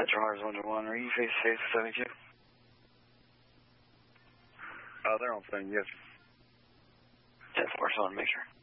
Central Mars 1-1, are you face-to-face with 72? They're on phone, yes. 10-4, so I want to make sure.